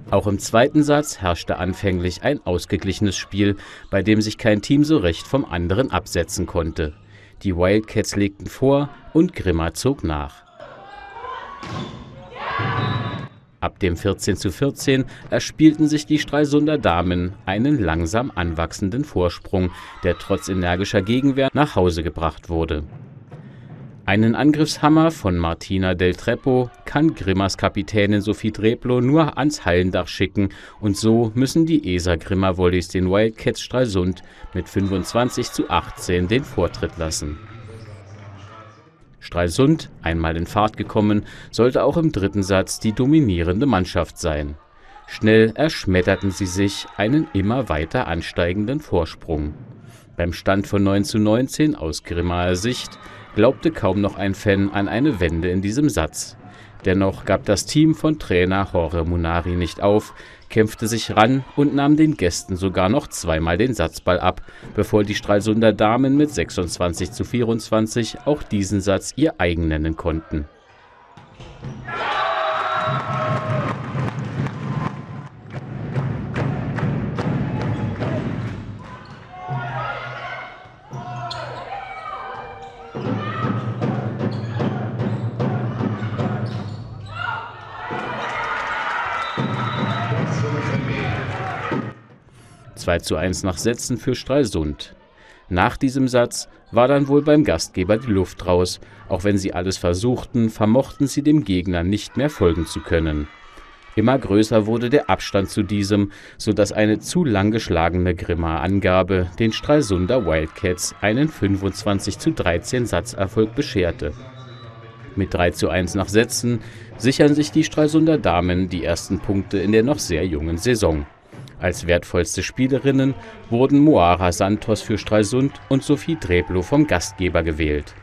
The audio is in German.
Auch im zweiten Satz herrschte anfänglich ein ausgeglichenes Spiel, bei dem sich kein Team so recht vom anderen absetzen konnte. Die Wildcats legten vor und Grimma zog nach. Ab dem 14:14 erspielten sich die Stralsunder Damen einen langsam anwachsenden Vorsprung, der trotz energischer Gegenwehr nach Hause gebracht wurde. Einen Angriffshammer von Martina Del Treppo kann Grimmas Kapitänin Sophie Dreblo nur ans Hallendach schicken und so müssen die ESA Grimma Volleys den Wildcats Stralsund mit 25:18 den Vortritt lassen. Stralsund, einmal in Fahrt gekommen, sollte auch im dritten Satz die dominierende Mannschaft sein. Schnell erschmetterten sie sich einen immer weiter ansteigenden Vorsprung. Beim Stand von 9:19 aus Grimmaer Sicht glaubte kaum noch ein Fan an eine Wende in diesem Satz. Dennoch gab das Team von Trainer Jorge Munari nicht auf, kämpfte sich ran und nahm den Gästen sogar noch zweimal den Satzball ab, bevor die Stralsunder Damen mit 26:24 auch diesen Satz ihr eigen nennen konnten. Zwei 2:1 nach Sätzen für Stralsund. Nach diesem Satz war dann wohl beim Gastgeber die Luft raus. Auch wenn sie alles versuchten, vermochten sie dem Gegner nicht mehr folgen zu können. Immer größer wurde der Abstand zu diesem, sodass eine zu lang geschlagene Grimmaer Angabe den Stralsunder Wildcats einen 25:13 Satzerfolg bescherte. Mit 3:1 nach Sätzen sichern sich die Stralsunder Damen die ersten Punkte in der noch sehr jungen Saison. Als wertvollste Spielerinnen wurden Moara Santos für Stralsund und Sophie Dreblo vom Gastgeber gewählt.